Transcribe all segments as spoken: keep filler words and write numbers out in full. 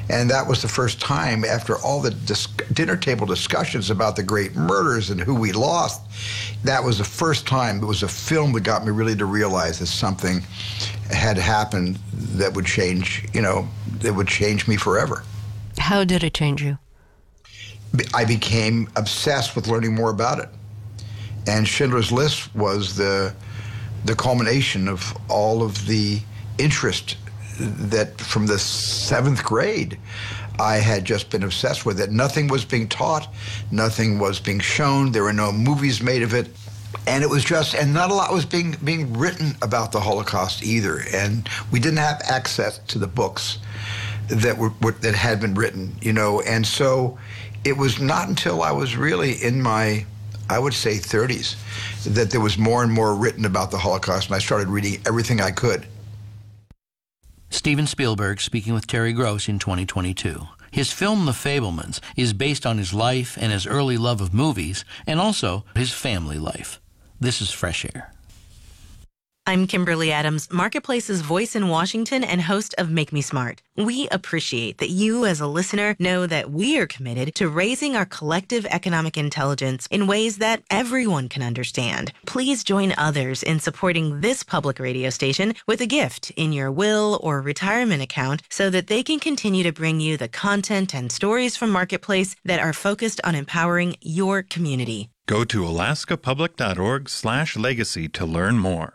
And that was the first time, after all the dis- dinner table discussions about the great murders and who we lost, that was the first time it was a film that got me really to realize that something had happened that would change, you know, that would change me forever. How did it change you? I became obsessed with learning more about it. And Schindler's List was the the culmination of all of the interest that from the seventh grade I had just been obsessed with it. Nothing was being taught, nothing was being shown, there were no movies made of it. And it was just, and not a lot was being being written about the Holocaust either. And we didn't have access to the books that were, were that had been written, you know. And so it was not until I was really in my, I would say, thirties, that there was more and more written about the Holocaust, and I started reading everything I could. Steven Spielberg speaking with Terry Gross in twenty twenty-two. His film The Fabelmans is based on his life and his early love of movies, and also his family life. This is Fresh Air. I'm Kimberly Adams, Marketplace's voice in Washington and host of Make Me Smart. We appreciate that you as a listener know that we are committed to raising our collective economic intelligence in ways that everyone can understand. Please join others in supporting this public radio station with a gift in your will or retirement account so that they can continue to bring you the content and stories from Marketplace that are focused on empowering your community. Go to alaskapublic.org slash legacy to learn more.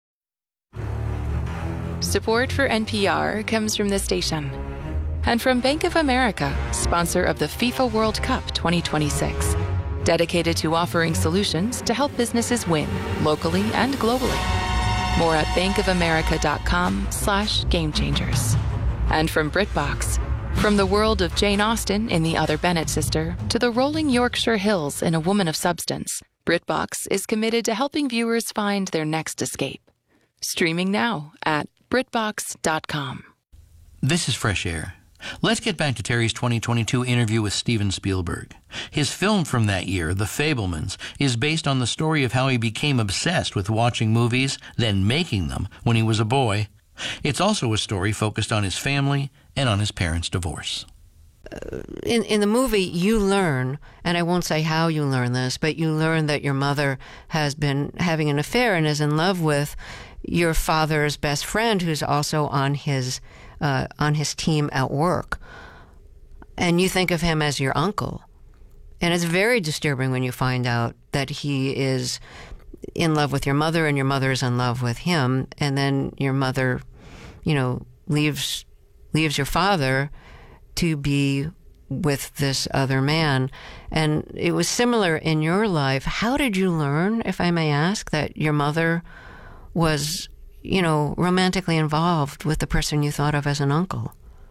Support for N P R comes from this station and from Bank of America, sponsor of the FIFA World Cup twenty twenty-six, dedicated to offering solutions to help businesses win locally and globally. More at bankofamerica.com slash game changers. And from BritBox, from the world of Jane Austen in The Other Bennett Sister to the rolling Yorkshire Hills in A Woman of Substance, BritBox is committed to helping viewers find their next escape. Streaming now at britbox dot com. This is Fresh Air. Let's get back to Terry's twenty twenty-two interview with Steven Spielberg. His film from that year, The Fabelmans, is based on the story of how he became obsessed with watching movies, then making them when he was a boy. It's also a story focused on his family and on his parents' divorce. Uh, in, in the movie, you learn, and I won't say how you learn this, but you learn that your mother has been having an affair and is in love with your father's best friend, who's also on his uh, on his team at work. And you think of him as your uncle. And it's very disturbing when you find out that he is in love with your mother and your mother is in love with him. And then your mother, you know, leaves leaves your father to be with this other man. And it was similar in your life. How did you learn, if I may ask, that your mother was, you know, romantically involved with the person you thought of as an uncle?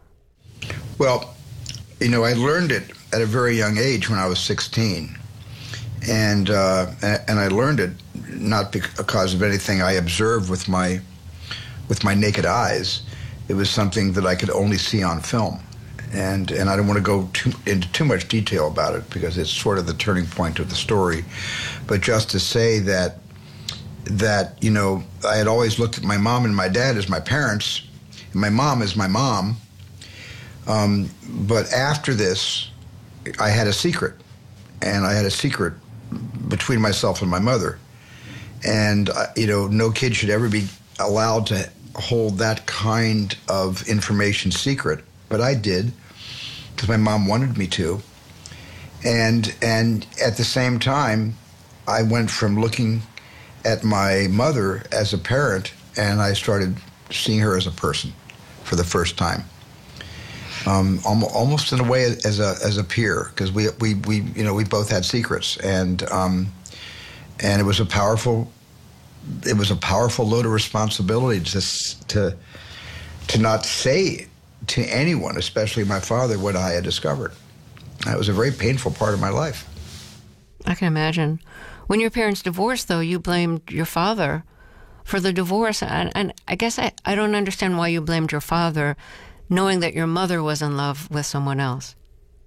Well, you know, I learned it at a very young age when I was sixteen. And uh, and I learned it not because of anything I observed with my with my naked eyes. It was something that I could only see on film. And and I don't want to go too, into too much detail about it because it's sort of the turning point of the story. But just to say that that, you know, I had always looked at my mom and my dad as my parents, and my mom as my mom. Um, but after this, I had a secret, and I had a secret between myself and my mother. And, uh, you know, no kid should ever be allowed to hold that kind of information secret. But I did, because my mom wanted me to. And, and at the same time, I went from looking at my mother as a parent, and I started seeing her as a person for the first time, um, almost in a way as a as a peer, because we we we you know we both had secrets, and um, and it was a powerful it was a powerful load of responsibility to to to not say to anyone, especially my father, what I had discovered. That was a very painful part of my life. I can imagine. When your parents divorced, though, you blamed your father for the divorce. And, and I guess I, I don't understand why you blamed your father, knowing that your mother was in love with someone else.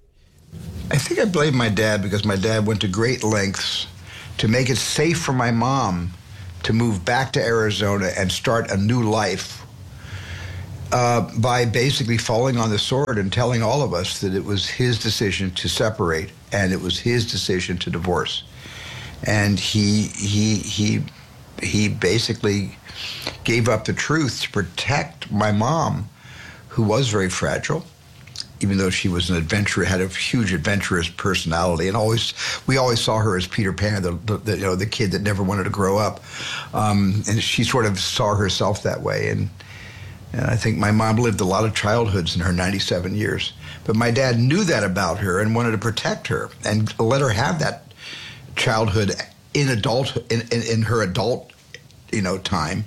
I think I blamed my dad because my dad went to great lengths to make it safe for my mom to move back to Arizona and start a new life uh, by basically falling on the sword and telling all of us that it was his decision to separate and it was his decision to divorce. And he he he he basically gave up the truth to protect my mom, who was very fragile, even though she was an adventurer, had a huge adventurous personality, and always we always saw her as Peter Pan, the, the, the you know the kid that never wanted to grow up, um, and she sort of saw herself that way. And, and I think my mom lived a lot of childhoods in her ninety-seven years, but my dad knew that about her and wanted to protect her and let her have that childhood in adult in, in, in her adult you know time.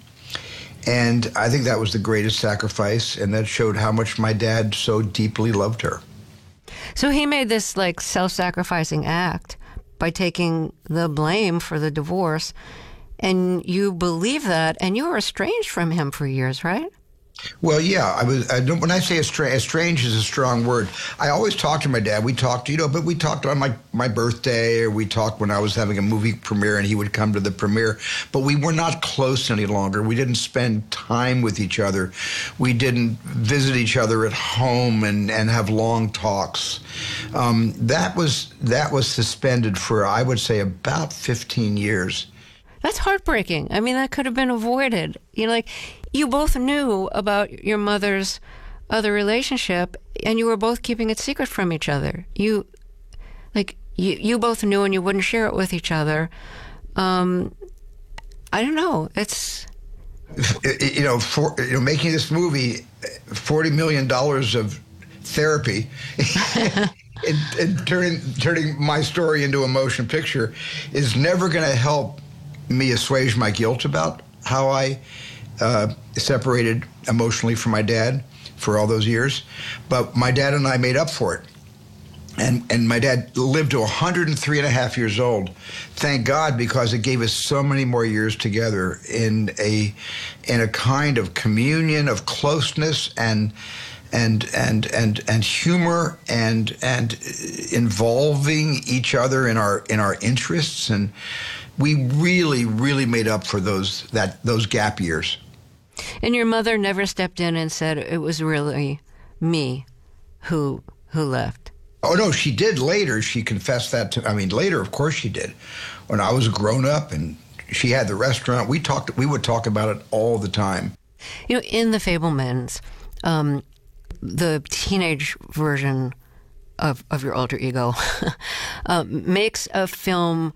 And I think that was the greatest sacrifice, and that showed how much my dad so deeply loved her. So he made this like self-sacrificing act by taking the blame for the divorce, and you believe that, and you were estranged from him for years, right? Well, yeah, I was. I don't, when I say estranged, estranged is a strong word. I always talked to my dad. We talked, you know, but we talked on my, my birthday, or we talked when I was having a movie premiere, and he would come to the premiere. But we were not close any longer. We didn't spend time with each other. We didn't visit each other at home and, and have long talks. Um, that was that was suspended for, I would say, about fifteen years. That's heartbreaking. I mean, that could have been avoided. You know, like, you both knew about your mother's other relationship, and you were both keeping it secret from each other. You, like, you, you both knew, and you wouldn't share it with each other. Um, I don't know. It's... You know, for, you know, making this movie, forty million dollars of therapy, and, and turning, turning my story into a motion picture is never going to help me assuage my guilt about how I uh, separated emotionally from my dad for all those years. But my dad and I made up for it. And and my dad lived to one hundred three and a half years old. Thank God, because it gave us so many more years together in a in a kind of communion of closeness and and and and and humor and and involving each other in our in our interests. And we really, really made up for those that those gap years. And your mother never stepped in and said it was really me who who left. Oh no, she did later. She confessed that to. I mean, later, of course, she did. When I was grown up and she had the restaurant, we talked. We would talk about it all the time. You know, in The Fabelmans, um, the teenage version of of your alter ego uh, makes a film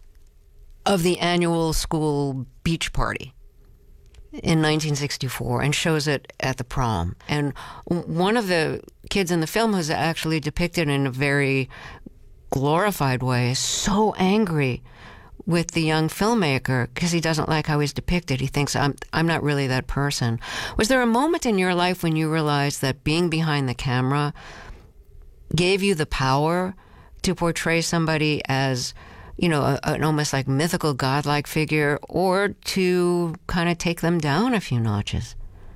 of the annual school beach party in nineteen sixty-four and shows it at the prom. And one of the kids in the film who's actually depicted in a very glorified way is so angry with the young filmmaker because he doesn't like how he's depicted. He thinks, I'm I'm not really that person. Was there a moment in your life when you realized that being behind the camera gave you the power to portray somebody as, you know, a, an almost like mythical godlike figure, or to kind of take them down a few notches?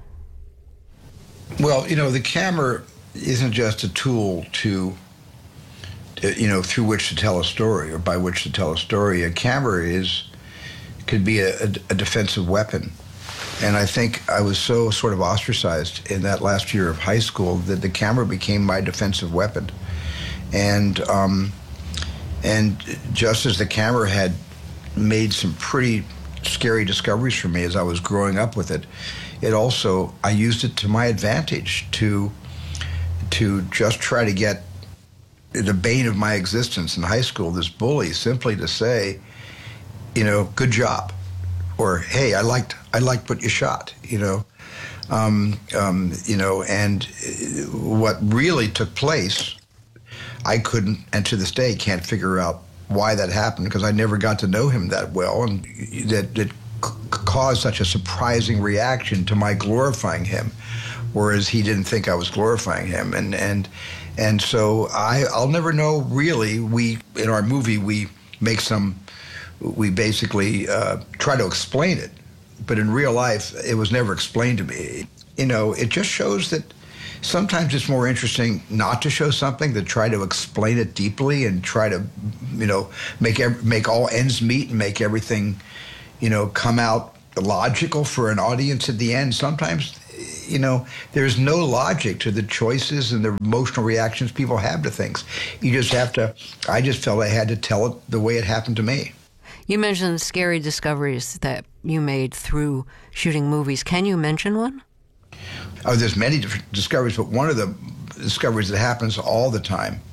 Well, you know, the camera isn't just a tool to, you know, through which to tell a story or by which to tell a story. A camera is, could be a, a, a defensive weapon. And I think I was so sort of ostracized in that last year of high school that the camera became my defensive weapon. And, um, And just as the camera had made some pretty scary discoveries for me as I was growing up with it, it also, I used it to my advantage to to just try to get the bane of my existence in high school, this bully, simply to say, you know, good job, or hey, I liked I liked what you shot, you know, um, um, you know, and what really took place, I couldn't, and to this day, can't figure out why that happened, because I never got to know him that well, and that it caused such a surprising reaction to my glorifying him, whereas he didn't think I was glorifying him. And and and so I, I'll never know, really. We, in our movie, we make some, we basically uh, try to explain it, but in real life, it was never explained to me. You know, it just shows that sometimes it's more interesting not to show something than try to explain it deeply and try to, you know, make ev- make all ends meet and make everything, you know, come out logical for an audience at the end. Sometimes, you know, there's no logic to the choices and the emotional reactions people have to things. You just have to, I just felt I had to tell it the way it happened to me. You mentioned scary discoveries that you made through shooting movies. Can you mention one? Oh, there's many different discoveries, but one of the discoveries that happens all the time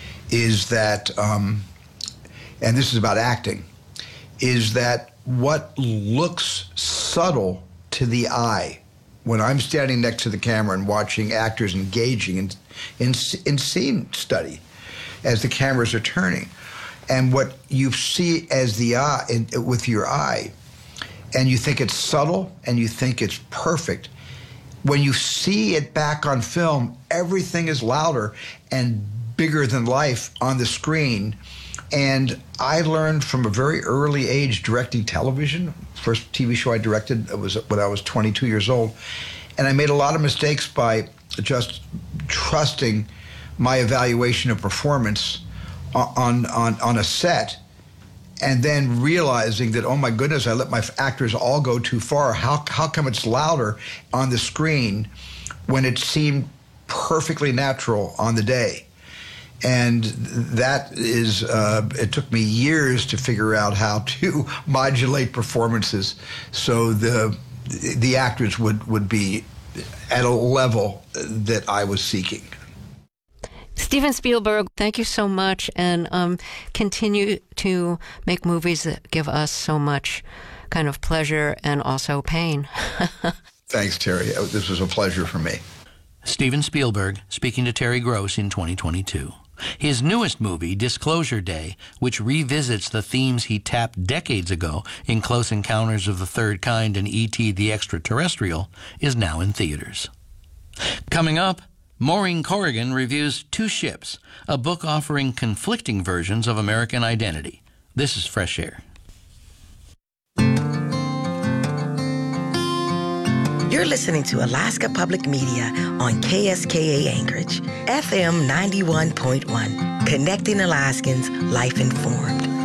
is that, um, and this is about acting, is that what looks subtle to the eye when I'm standing next to the camera and watching actors engaging in, in, in scene study as the cameras are turning, and what you see as the eye, in, with your eye, and you think it's subtle and you think it's perfect, when you see it back on film, everything is louder and bigger than life on the screen. And I learned from a very early age directing television. First T V show I directed was when I was twenty-two years old. And I made a lot of mistakes by just trusting my evaluation of performance on, on, on a set, and then realizing that, oh my goodness, I let my actors all go too far. How, how come it's louder on the screen when it seemed perfectly natural on the day? And that is, uh, it took me years to figure out how to modulate performances so the the actors would, would be at a level that I was seeking. Steven Spielberg, thank you so much, and um, continue to make movies that give us so much kind of pleasure and also pain. Thanks, Terry. This was a pleasure for me. Steven Spielberg speaking to Terry Gross in twenty twenty-two. His newest movie, Disclosure Day, which revisits the themes he tapped decades ago in Close Encounters of the Third Kind and E T the Extraterrestrial, is now in theaters. Coming up, Maureen Corrigan reviews Two Ships, a book offering conflicting versions of American identity. This is Fresh Air. You're listening to Alaska Public Media on K S K A Anchorage, F M ninety-one point one, connecting Alaskans, life informed.